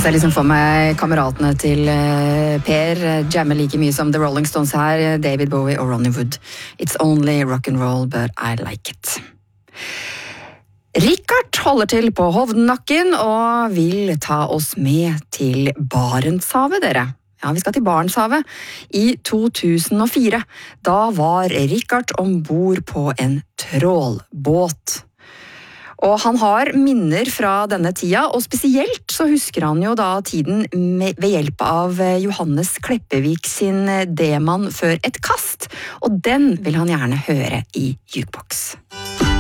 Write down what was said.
ser liksom for meg kameratene til Per jammer like mye som The Rolling Stones her, David Bowie og Ronnie Wood. It's only rock and roll, but I like it. Richard holder til på Hovdennakken og vil ta oss med til Barentshavet, dere. Ja, vi skal til Barentshavet. I 2004, da var Richard ombord på en trålbåt. Og han har minner fra denne tida, og spesielt så husker han jo da tiden ved hjelp av Johannes Kleppevik sin D-mann før et kast, og den vil han gjerne høre i Jukebox.